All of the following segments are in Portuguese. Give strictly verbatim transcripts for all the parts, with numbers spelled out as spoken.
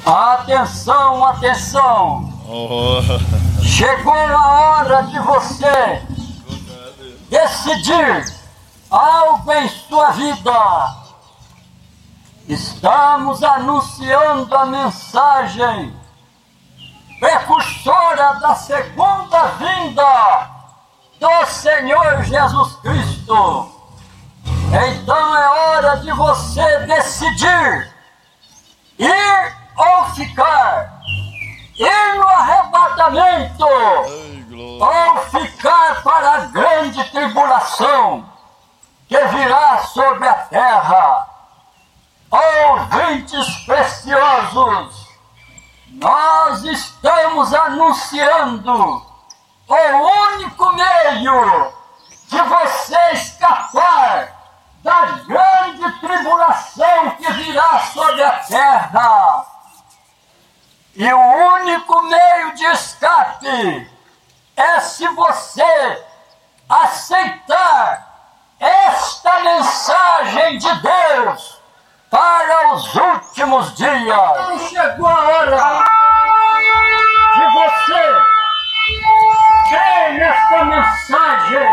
Atenção, atenção! Oh. Chegou a hora de você decidir algo em sua vida. Estamos anunciando a mensagem precursora da segunda vinda do Senhor Jesus Cristo. Então é hora de você decidir ir ou ficar, ir no arrebatamento ou ficar para a grande tribulação que virá sobre a terra. Ouvintes preciosos, nós estamos anunciando o único meio de você escapar da grande tribulação que virá sobre a terra. E o único meio de escape é se você aceitar esta mensagem de Deus para os últimos dias. Então chegou a hora de você crer nesta mensagem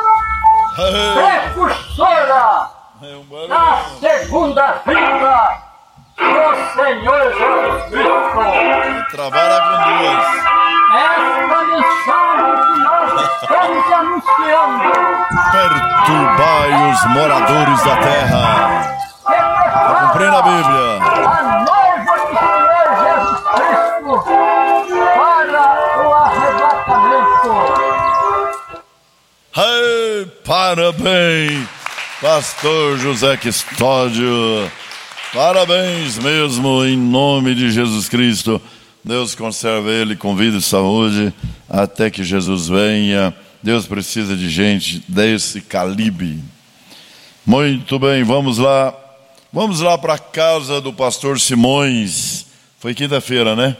precursora da segunda vinda do Senhor Jesus Cristo. Trabalha com duas. Esta mensagem que nós estamos anunciando. Perturbai os moradores da terra. Está cumprindo a Bíblia. A noiva do Senhor Jesus Cristo para o arrebatamento. Hey, parabéns, Pastor José Custódio. Parabéns mesmo, em nome de Jesus Cristo. Deus conserve ele com vida e saúde até que Jesus venha. Deus precisa de gente desse calibre. Muito bem, vamos lá. Vamos lá para a casa do pastor Simões. Foi quinta-feira, né?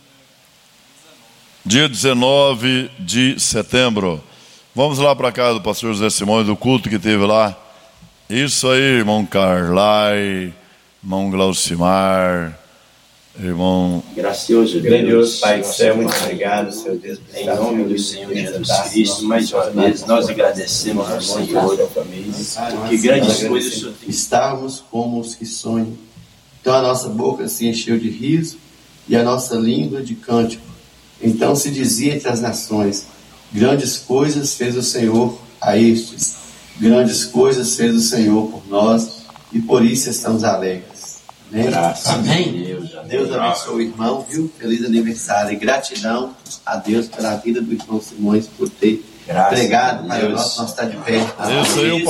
Dia dezenove de setembro. Vamos lá para a casa do pastor José Simões, do culto que teve lá. Isso aí, irmão Carlai, irmão Glaucimar, irmão... Gracioso, grandioso Pai do céu, muito obrigado, Senhor Deus, em nome do Senhor Jesus Cristo. Mais uma vez, nós agradecemos ao Senhor, a família, que grandes coisas o Senhor tem. Estávamos como os que sonham. Então a nossa boca se encheu de riso e a nossa língua de cântico. Então se dizia entre as nações: grandes coisas fez o Senhor a estes, grandes coisas fez o Senhor por nós, e por isso estamos alegres. Amém? Graças Amém. a Deus. Deus abençoe o irmão, viu? Feliz aniversário e gratidão a Deus pela vida do irmão Simões, por ter Graças pregado a para Deus. nós, nós estar de pé. Esse aí, o